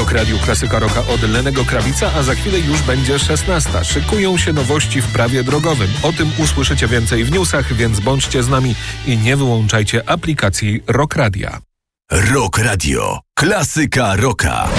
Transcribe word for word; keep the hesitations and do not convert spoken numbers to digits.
Rok Radiu Klasyka Rocka od Lennego Krawica, a za chwilę już będzie szesnasta. Szykują się nowości w prawie drogowym. O tym usłyszycie więcej w newsach, więc bądźcie z nami i nie wyłączajcie aplikacji Rock Radia. Rock Radio. Klasyka rocka.